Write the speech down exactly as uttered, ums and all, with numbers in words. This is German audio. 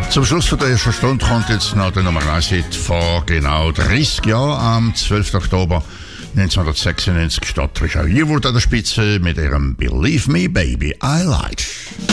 Zum Schluss von der ersten Stunde kommt jetzt noch der Nummer eins Hit vor genau dreißig Jahren. Am zwölften Oktober neunzehnhundertsechsundneunzig steht Trisha Yearwood an der Spitze mit ihrem Believe Me Baby I Lied.